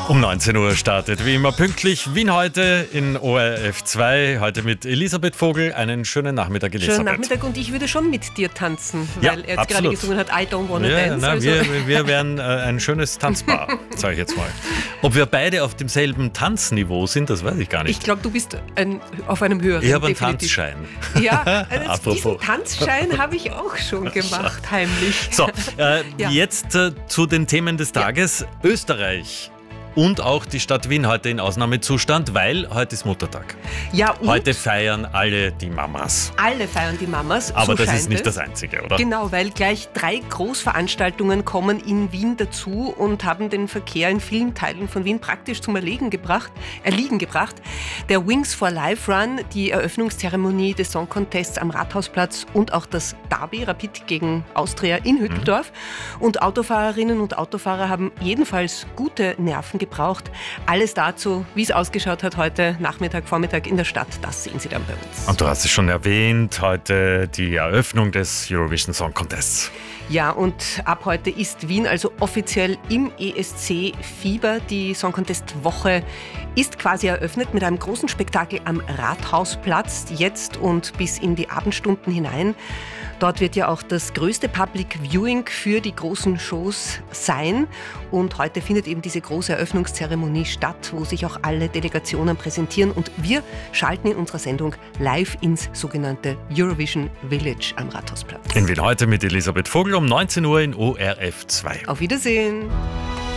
Um 19 Uhr startet wie immer pünktlich Wien heute in ORF 2. Heute mit Elisabeth Vogel. Einen schönen Nachmittag, Elisabeth. Schönen Nachmittag, und ich würde schon mit dir tanzen, Ja, weil er jetzt absolut. gerade gesungen hat, I don't wanna dance. Na, Also. wir wären ein schönes Tanzpaar, sage ich jetzt mal. Ob wir beide auf demselben Tanzniveau sind, das weiß ich gar nicht. Ich glaube, du bist auf einem höheren. Ich habe einen definitiv. Tanzschein. Ja, diesen Apropos. Tanzschein habe ich auch schon gemacht, heimlich. So, Ja. jetzt zu den Themen des Tages. Österreich und auch die Stadt Wien heute in Ausnahmezustand, weil heute ist Muttertag. Ja, und Heute feiern alle die Mamas. alle feiern die Mamas. Aber so das scheint ist nicht es. das Einzige, oder? Genau, weil gleich 3 Großveranstaltungen kommen in Wien dazu und haben den Verkehr in vielen Teilen von Wien praktisch zum Erliegen gebracht. Der Wings for Life Run, die Eröffnungszeremonie des Song Contests am Rathausplatz und auch das Derby Rapid gegen Austria in Hütteldorf. Und Autofahrerinnen und Autofahrer haben jedenfalls gute Nerven gebraucht. Alles dazu, wie es ausgeschaut hat heute Nachmittag, Vormittag in der Stadt, das sehen Sie dann bei uns. Und du hast es schon erwähnt, heute die Eröffnung des Eurovision Song Contests. Ja, und ab heute ist Wien also offiziell im ESC-Fieber. Die Song Contest-Woche ist quasi eröffnet mit einem großen Spektakel am Rathausplatz, jetzt und bis in die Abendstunden hinein. Dort wird ja auch das größte Public Viewing für die großen Shows sein. Und heute findet eben diese große Eröffnungszeremonie statt, wo sich auch alle Delegationen präsentieren. Und wir schalten in unserer Sendung live ins sogenannte Eurovision Village am Rathausplatz. In Wien heute mit Elisabeth Vogel um 19 Uhr in ORF 2. Auf Wiedersehen!